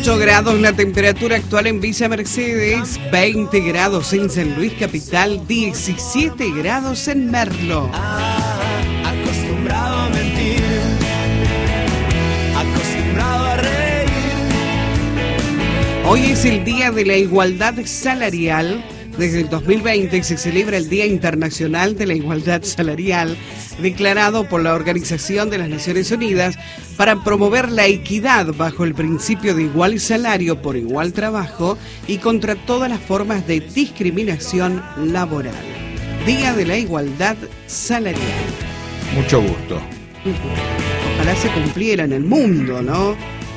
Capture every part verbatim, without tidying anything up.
ocho grados la temperatura actual en Villa Mercedes, veinte grados en San Luis Capital, diecisiete grados en Merlo. Ah, acostumbrado a mentir, acostumbrado a reír. Hoy es el Día de la Igualdad Salarial. Desde el dos mil veinte se celebra el Día Internacional de la Igualdad Salarial, declarado por la Organización de las Naciones Unidas para promover la equidad bajo el principio de igual salario por igual trabajo y contra todas las formas de discriminación laboral. Día de la Igualdad Salarial. Mucho gusto. Ojalá se cumpliera en el mundo, ¿no?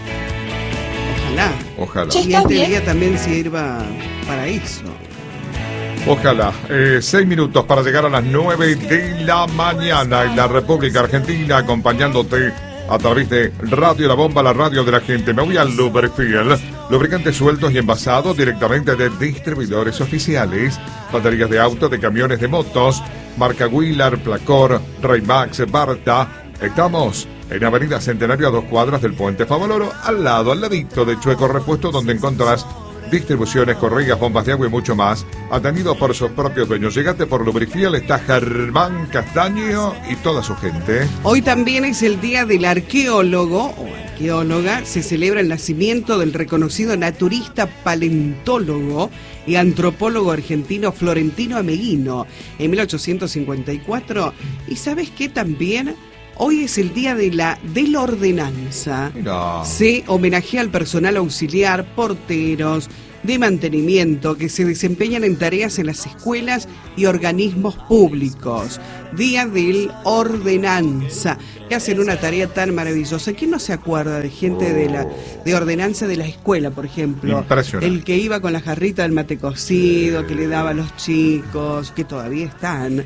Ojalá. Ojalá. Y este día también sirva para eso. Ojalá. Eh, seis minutos para llegar a las nueve de la mañana en la República Argentina, acompañándote a través de Radio La Bomba, la radio de la gente. Me voy a Lubrifiel. Lubricantes sueltos y envasados directamente de distribuidores oficiales. Baterías de auto, de camiones, de motos. Marca Wheeler, Placor, Raymax, Barta. Estamos en Avenida Centenario, a dos cuadras del Puente Favaloro, al lado, al ladito de Chueco Repuesto, donde encontrarás distribuciones, correas, bombas de agua y mucho más, atendido por sus propios dueños. Llegate por Lubrifiel, está Germán Castaño y toda su gente. Hoy también es el Día del Arqueólogo o arqueóloga. Se celebra el nacimiento del reconocido naturista, paleontólogo y antropólogo argentino Florentino Ameghino en mil ochocientos cincuenta y cuatro. ¿Y sabes qué también? Hoy es el día de la, de la ordenanza. Mirá. Se homenajea al personal auxiliar, porteros, de mantenimiento que se desempeñan en tareas en las escuelas y organismos públicos. Día del ordenanza, que hacen una tarea tan maravillosa. ¿Quién no se acuerda de gente de la de ordenanza de la escuela, por ejemplo? Impresionante. El que iba con la jarrita del mate cocido, que le daba a los chicos, que todavía están.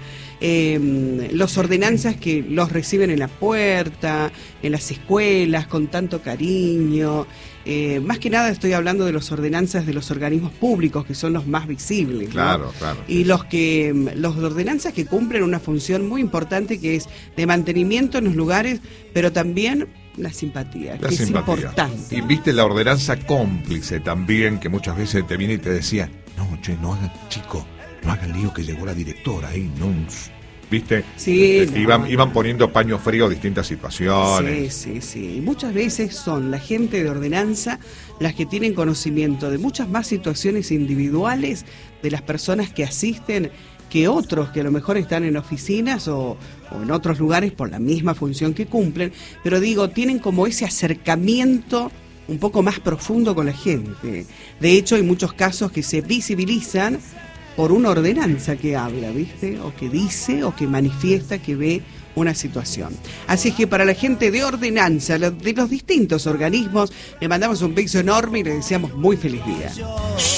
Eh, los ordenanzas que los reciben en la puerta, en las escuelas, con tanto cariño. Eh, más que nada estoy hablando de los ordenanzas de los organismos públicos, que son los más visibles, ¿no? Claro, claro. Y los que los ordenanzas que cumplen una función muy importante, que es de mantenimiento en los lugares, pero también la simpatía, La que simpatía. es importante. Y viste la ordenanza cómplice también, que muchas veces te viene y te decía, no, che, no hagan, chico, no hagan lío que llegó la directora ahí, no. ¿Viste? Sí, Este, no, iban, no. iban poniendo paño frío a distintas situaciones. Sí, sí, sí. Y muchas veces son la gente de ordenanza las que tienen conocimiento de muchas más situaciones individuales de las personas que asisten que otros que a lo mejor están en oficinas o, o en otros lugares por la misma función que cumplen, pero digo, tienen como ese acercamiento un poco más profundo con la gente. De hecho, hay muchos casos que se visibilizan por una ordenanza que habla, ¿viste? O que dice o que manifiesta que ve una situación. Así es que para la gente de ordenanza, de los distintos organismos, le mandamos un beso enorme y le deseamos muy feliz día.